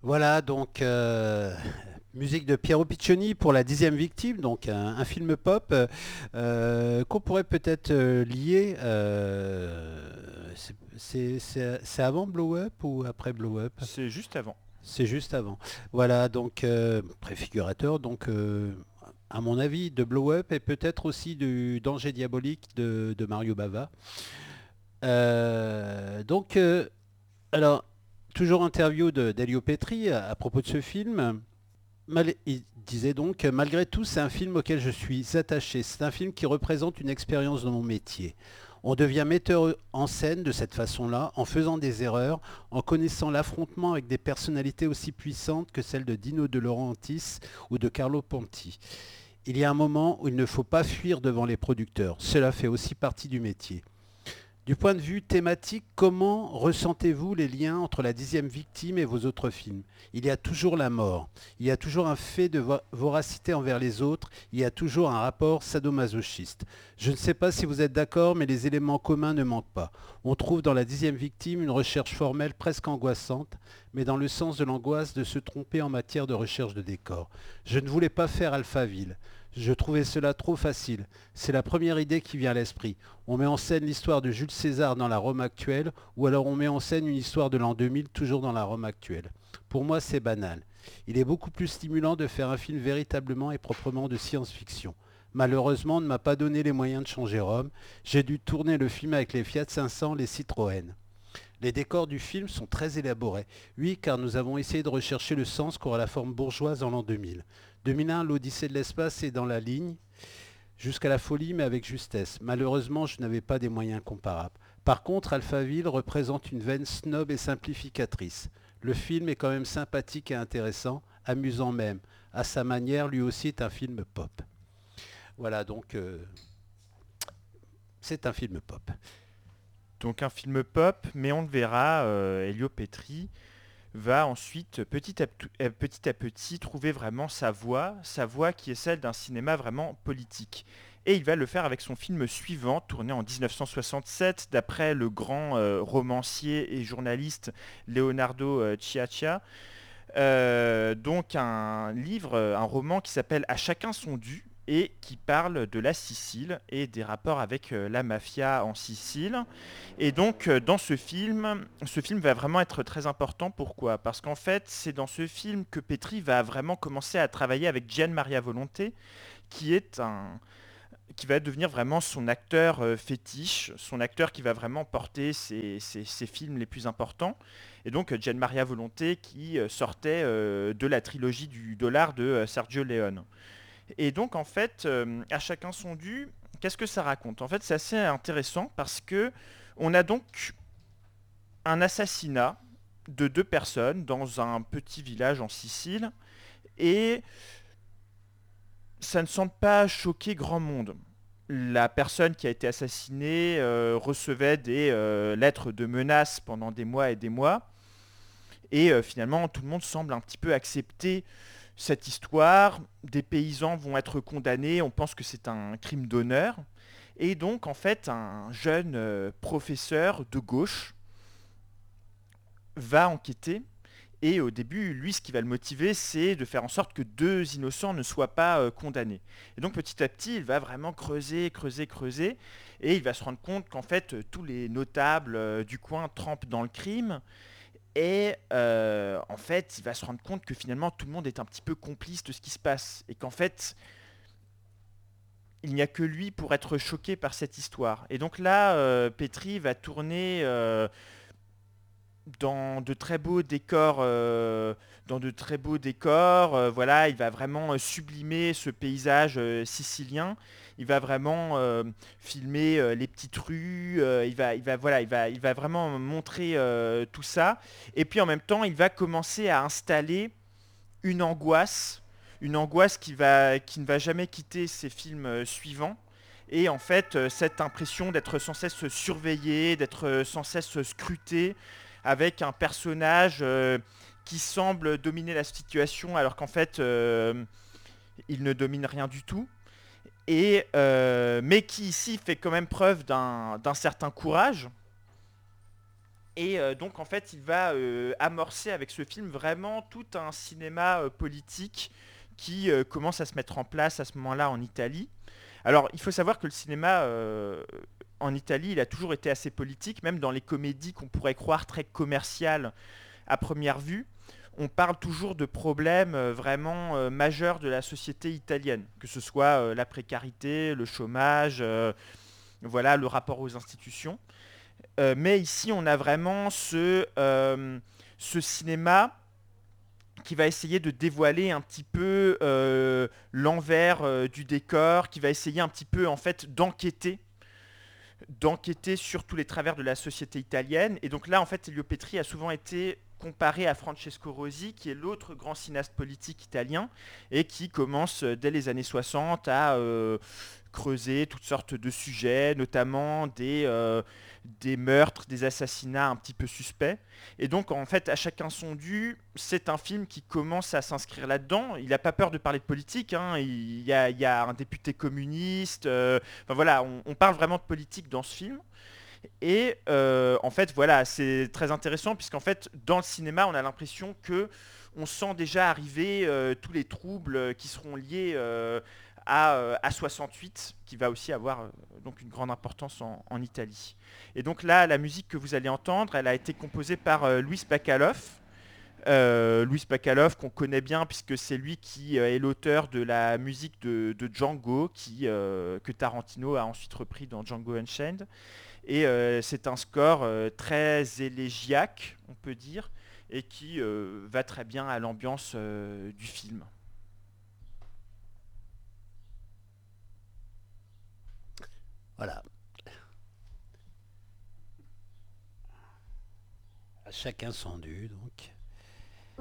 Voilà, donc musique de Piero Piccioni pour La dixième victime, donc un film pop qu'on pourrait peut-être lier. C'est avant Blow Up ou après Blow Up? C'est juste avant. C'est juste avant. Voilà, donc préfigurateur, donc à mon avis de Blow Up et peut-être aussi du Danger diabolique de Mario Bava. Donc, alors, toujours interview d'Elio Petri à propos de ce film. Il disait donc, malgré tout, c'est un film auquel je suis attaché. C'est un film qui représente une expérience dans mon métier. On devient metteur en scène de cette façon-là, en faisant des erreurs, en connaissant l'affrontement avec des personnalités aussi puissantes que celles de Dino De Laurentiis ou de Carlo Ponti. Il y a un moment où il ne faut pas fuir devant les producteurs. Cela fait aussi partie du métier. Du point de vue thématique, comment ressentez-vous les liens entre la dixième victime et vos autres films? Il y a toujours la mort, il y a toujours un fait de voracité envers les autres, il y a toujours un rapport sadomasochiste. Je ne sais pas si vous êtes d'accord, mais les éléments communs ne manquent pas. On trouve dans la dixième victime une recherche formelle presque angoissante, mais dans le sens de l'angoisse de se tromper en matière de recherche de décor. Je ne voulais pas faire Alphaville. Je trouvais cela trop facile. C'est la première idée qui vient à l'esprit. On met en scène l'histoire de Jules César dans la Rome actuelle, ou alors on met en scène une histoire de l'an 2000 toujours dans la Rome actuelle. Pour moi, c'est banal. Il est beaucoup plus stimulant de faire un film véritablement et proprement de science-fiction. Malheureusement, on ne m'a pas donné les moyens de changer Rome. J'ai dû tourner le film avec les Fiat 500, les Citroën. Les décors du film sont très élaborés. Oui, car nous avons essayé de rechercher le sens qu'aura la forme bourgeoise en l'an 2000. 2001, l'Odyssée de l'espace est dans la ligne, jusqu'à la folie, mais avec justesse. Malheureusement, je n'avais pas des moyens comparables. Par contre, Alphaville représente une veine snob et simplificatrice. Le film est quand même sympathique et intéressant, amusant même. À sa manière, lui aussi est un film pop. Voilà, donc c'est un film pop. Donc un film pop, mais on le verra, Elio Petri va ensuite petit à petit trouver vraiment sa voix qui est celle d'un cinéma vraiment politique. Et il va le faire avec son film suivant, tourné en 1967, d'après le grand romancier et journaliste Leonardo Ciaccia. Donc un livre, un roman qui s'appelle À chacun son dû et qui parle de la Sicile et des rapports avec la mafia en Sicile. Et donc dans ce film va vraiment être très important. Pourquoi? Parce qu'en fait, c'est dans ce film que Petri va vraiment commencer à travailler avec Gian Maria Volonté, qui est un qui va devenir vraiment son acteur fétiche, son acteur qui va vraiment porter ses films les plus importants. Et donc Gian Maria Volonté qui sortait de la trilogie du dollar de Sergio Leone. Et donc en fait, à chacun son dû, qu'est-ce que ça raconte? En fait, c'est assez intéressant parce que on a donc un assassinat de deux personnes dans un petit village en Sicile et ça ne semble pas choquer grand monde. La personne qui a été assassinée recevait des lettres de menaces pendant des mois et des mois. Et finalement, tout le monde semble un petit peu accepter cette histoire. Des paysans vont être condamnés, on pense que c'est un crime d'honneur. Et donc, en fait, un jeune professeur de gauche va enquêter. Et au début, lui, ce qui va le motiver, c'est de faire en sorte que deux innocents ne soient pas condamnés. Et donc petit à petit, il va vraiment creuser, creuser, creuser. Et il va se rendre compte qu'en fait, tous les notables du coin trempent dans le crime. Et en fait, il va se rendre compte que finalement, tout le monde est un petit peu complice de ce qui se passe. Et qu'en fait, il n'y a que lui pour être choqué par cette histoire. Et donc là, Petri va tourner dans de très beaux décors, voilà, il va vraiment sublimer ce paysage sicilien. Il va vraiment filmer les petites rues. Voilà, il va vraiment montrer tout ça. Et puis en même temps, il va commencer à installer une angoisse, qui ne va jamais quitter ses films suivants. Et en fait, cette impression d'être sans cesse surveillé, d'être sans cesse scruté, avec un personnage qui semble dominer la situation alors qu'en fait, il ne domine rien du tout. Et, mais qui ici fait quand même preuve d'un certain courage. Et donc en fait il va amorcer avec ce film vraiment tout un cinéma politique qui commence à se mettre en place à ce moment-là en Italie. Alors il faut savoir que le cinéma en Italie il a toujours été assez politique, même dans les comédies qu'on pourrait croire très commerciales à première vue. On parle toujours de problèmes vraiment majeurs de la société italienne, que ce soit la précarité, le chômage, voilà, le rapport aux institutions. Mais ici, on a vraiment ce cinéma qui va essayer de dévoiler un petit peu l'envers du décor, qui va essayer un petit peu en fait d'enquêter sur tous les travers de la société italienne. Et donc là, en fait, Elio Petri a souvent été comparé à Francesco Rosi, qui est l'autre grand cinéaste politique italien, et qui commence dès les années 60 à creuser toutes sortes de sujets, notamment des meurtres, des assassinats un petit peu suspects. Et donc, en fait, à chacun son dû, c'est un film qui commence à s'inscrire là-dedans. Il n'a pas peur de parler de politique, hein. Il y a un député communiste. Enfin voilà, on parle vraiment de politique dans ce film. Et en fait, voilà, c'est très intéressant puisqu'en fait, dans le cinéma, on a l'impression que on sent déjà arriver tous les troubles qui seront liés à 68, qui va aussi avoir donc une grande importance en Italie. Et donc là, la musique que vous allez entendre, elle a été composée par Luis Bacalov. Luis Bacalov qu'on connaît bien puisque c'est lui qui est l'auteur de la musique de Django que Tarantino a ensuite repris dans Django Unchained. Et c'est un score très élégiaque, on peut dire, et qui va très bien à l'ambiance du film. Voilà, à chacun son dû, donc.